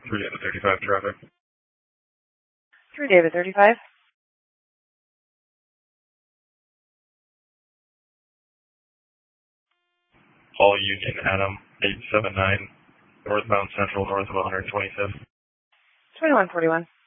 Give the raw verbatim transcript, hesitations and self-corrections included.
three David thirty-five traffic. three David thirty-five. All Union Adam eight seven nine, northbound Central north of one hundred twenty-fifth. twenty-one forty-one.